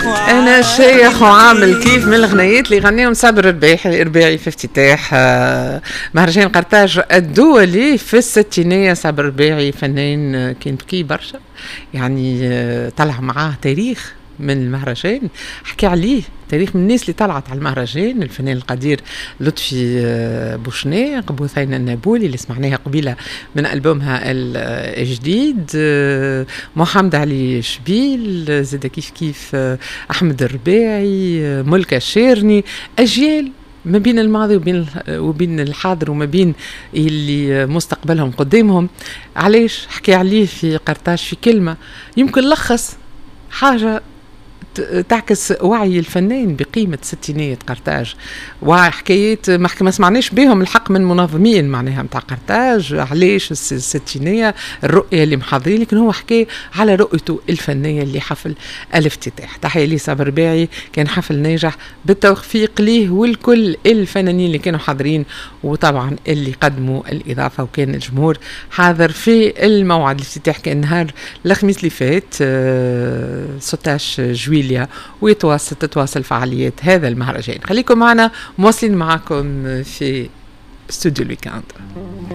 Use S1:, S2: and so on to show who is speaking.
S1: انا شيخ وعامل كيف من الغنيات اللي غنيهم صابر الرباعي في افتتاح مهرجان قرطاج الدولي في الستينية. صابر الرباعي فنان كان بكي برشا، يعني طلع معاه تاريخ من المهرجان، حكي عليه تاريخ من الناس اللي طلعت على المهرجان. الفنان القدير لطفي بوشناق، بوثينة النابولي اللي سمعناها قبيلة من ألبومها الجديد، محمد علي شبيل، زاد كيف أحمد الرباعي، ملكة الشيرني، أجيال ما بين الماضي وبين الحاضر وما بين اللي مستقبلهم قدامهم. علاش حكي عليه في قرطاج في كلمة يمكن لخص حاجة تعكس وعي الفنان بقيمة ستينية قرطاج وحكايات ما سمعناش بهم الحق من منظمين معناها متاع قرطاج. علاش الستينية الرؤية اللي محاضرين، لكن هو حكى على رؤيته الفنية اللي حفل الافتتاح. تحية لي صابر الرباعي، كان حفل ناجح بالتوفيق ليه والكل الفنانين اللي كانوا حاضرين، وطبعا اللي قدموا الإضافة، وكان الجمهور حاضر في الموعد. الافتتاح كان نهار الخميس اللي فات 16 جويليا، وتتواصل فعاليات هذا المهرجان. خليكم معنا مواصلين معكم في استوديو الويكاند.